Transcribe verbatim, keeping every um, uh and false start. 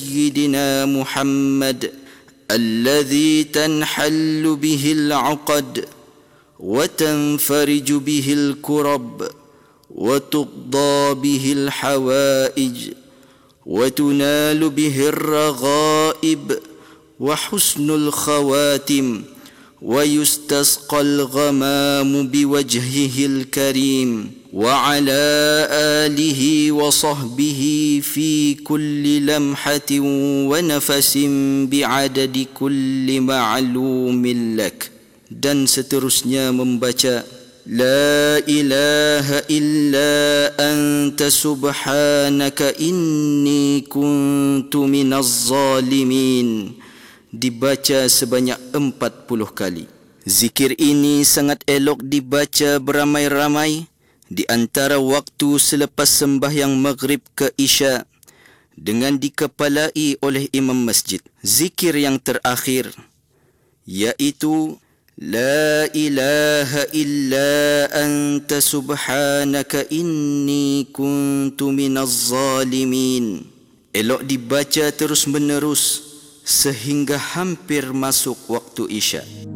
سيدنا محمد الذي تنحل به العقد وتنفرج به الكرب وتقضى به الحوائج وتنال به الرغائب وحسن الخواتم ويستسقى الغمام بوجهه الكريم وعلى آله وصحبه في كل لمحة ونفس بعدد كل معلوم لك. Dan seterusnya membaca La ilaha illa anta subhanaka inni kuntu minaz zalimin, dibaca sebanyak empat puluh kali. Zikir ini sangat elok dibaca beramai-ramai di antara waktu selepas sembahyang maghrib ke isya dengan dikepalai oleh imam masjid. Zikir yang terakhir iaitu La ilaha illa anta subhanaka inni kuntu minaz zalimin, elok dibaca terus menerus sehingga hampir masuk waktu isya.